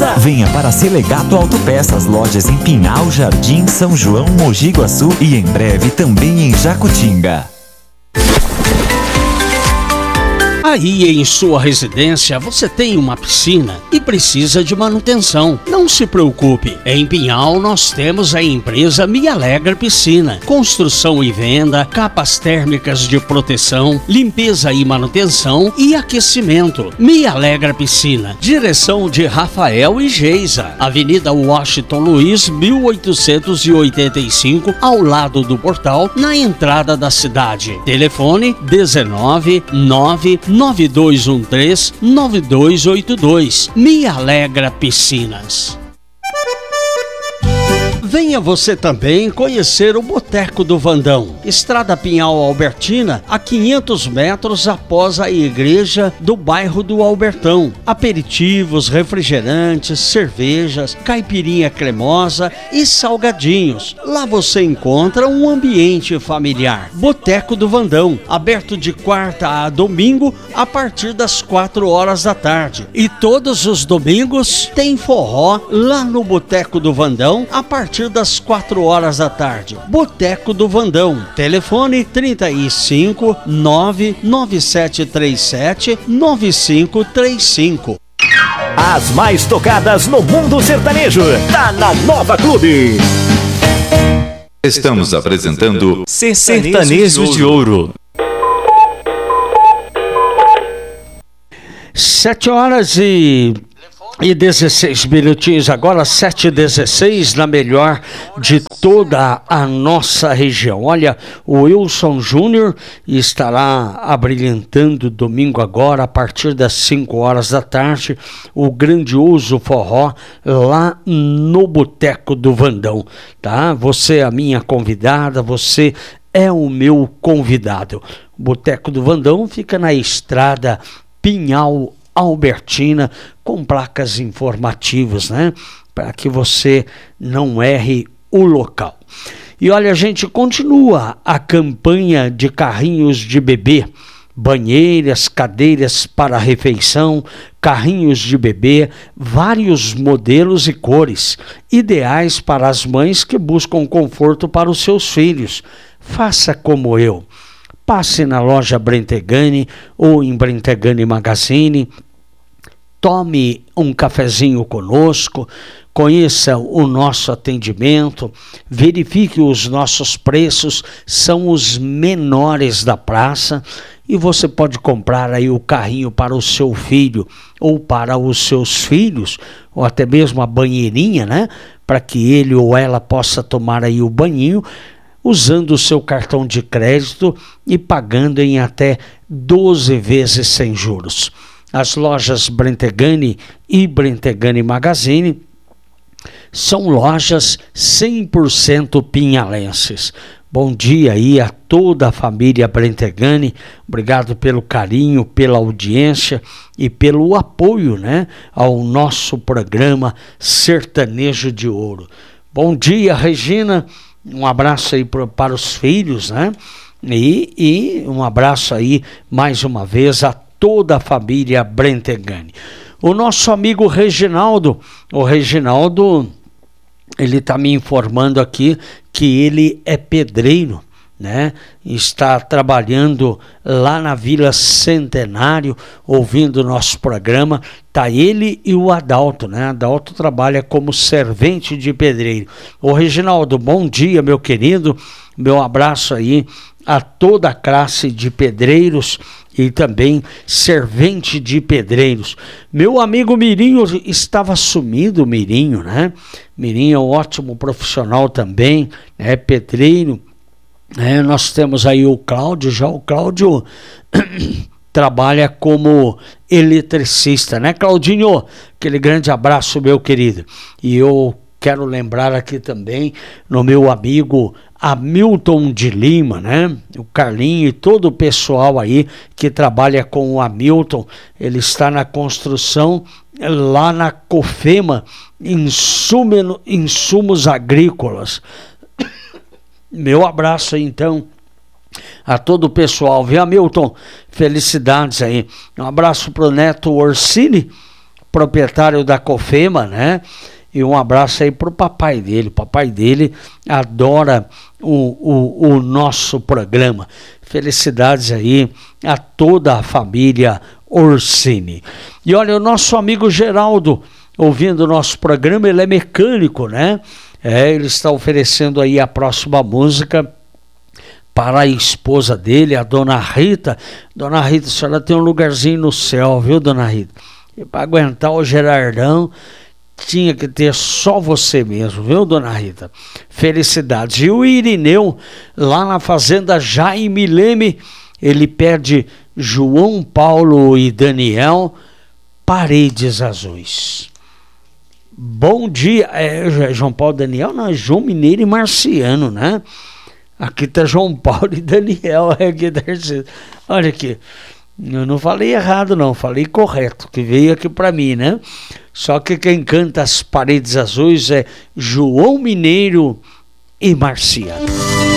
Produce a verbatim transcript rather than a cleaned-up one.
Vença! Venha para Selegato Autopeças, lojas em Pinhal, Jardim, São João, Mogi Guaçu e em breve também em Jacutinga. Aí em sua residência você tem uma piscina e precisa de manutenção. Não se preocupe, em Pinhal nós temos a empresa Me Alegra Piscina. Construção e venda, capas térmicas de proteção, limpeza e manutenção e aquecimento. Me Alegra Piscina. Direção de Rafael e Geisa. Avenida Washington Luiz, mil oitocentos e oitenta e cinco, ao lado do portal, na entrada da cidade. Telefone dezenove, nove nove dois um três, nove dois oito dois. Me Alegra Piscinas. Venha você também conhecer o Boteco do Vandão. Estrada Pinhal Albertina, a quinhentos metros após a igreja do bairro do Albertão. Aperitivos, refrigerantes, cervejas, caipirinha cremosa e salgadinhos. Lá você encontra um ambiente familiar. Boteco do Vandão, aberto de quarta a domingo a partir das quatro horas da tarde. E todos os domingos tem forró lá no Boteco do Vandão a partir das quatro horas da tarde. Boteco do Vandão. Telefone trinta e cinco, nove nove sete três sete, nove cinco três cinco. As mais tocadas no mundo sertanejo, tá na Nova Clube. Estamos apresentando Sertanejos de Ouro. Sete horas e... E dezesseis minutinhos agora, sete e dezesseis, na melhor de toda a nossa região. Olha, o Wilson Júnior estará abrilhantando domingo agora, a partir das cinco horas da tarde, o grandioso forró lá no Boteco do Vandão, tá? Você é a minha convidada, você é o meu convidado. O Boteco do Vandão fica na estrada Pinhal Albertina, com placas informativas, né? Para que você não erre o local. E olha, a gente continua a campanha de carrinhos de bebê, banheiras, cadeiras para refeição, carrinhos de bebê, vários modelos e cores, ideais para as mães que buscam conforto para os seus filhos. Faça como eu. Passe na loja Brentegani ou em Brentegani Magazine, tome um cafezinho conosco, conheça o nosso atendimento, verifique os nossos preços, são os menores da praça e você pode comprar aí o carrinho para o seu filho ou para os seus filhos, ou até mesmo a banheirinha, né? Para que ele ou ela possa tomar aí o banhinho, usando o seu cartão de crédito e pagando em até doze vezes sem juros. As lojas Brentegani e Brentegani Magazine são lojas cem por cento pinhalenses. Bom dia aí a toda a família Brentegani, obrigado pelo carinho, pela audiência e pelo apoio, né, ao nosso programa Sertanejo de Ouro. Bom dia, Regina. Um abraço aí pro, para os filhos, né? E, e um abraço aí, mais uma vez, a toda a família Brentegani. O nosso amigo Reginaldo, o Reginaldo, ele está me informando aqui que ele é pedreiro, né? Está trabalhando lá na Vila Centenário, ouvindo o nosso programa. Tá ele e o Adalto, né? Adalto trabalha como servente de pedreiro. Ô Reginaldo, bom dia, meu querido. Meu abraço aí a toda a classe de pedreiros e também servente de pedreiros. Meu amigo Mirinho estava sumido, Mirinho, né? Mirinho é um ótimo profissional também, é pedreiro. É, nós temos aí o Cláudio, já o Cláudio trabalha como eletricista, né, Claudinho? Aquele grande abraço, meu querido. E eu quero lembrar aqui também no meu amigo Hamilton de Lima, né? O Carlinho e todo o pessoal aí que trabalha com o Hamilton. Ele está na construção lá na Cofema, insumo, insumos agrícolas. Meu abraço aí, então, a todo o pessoal, viu, Hamilton? Felicidades aí. Um abraço pro Neto Orsini, proprietário da Cofema, né? E um abraço aí pro papai dele. O papai dele adora o, o, o nosso programa. Felicidades aí a toda a família Orsini. E olha, o nosso amigo Geraldo, ouvindo o nosso programa, ele é mecânico, né? É, ele está oferecendo aí a próxima música para a esposa dele, a dona Rita. Dona Rita, a senhora tem um lugarzinho no céu, viu, dona Rita? E para aguentar o Gerardão, tinha que ter só você mesmo, viu, dona Rita? Felicidades. E o Irineu, lá na fazenda Jaime Leme, ele pede João Paulo e Daniel, Paredes Azuis. Bom dia. É, João Paulo e Daniel, não, é João Mineiro e Marciano, né? Aqui tá João Paulo e Daniel. Aqui tá... Olha aqui. Eu não falei errado, não, falei correto, que veio aqui para mim, né? Só que quem canta As Paredes Azuis é João Mineiro e Marciano.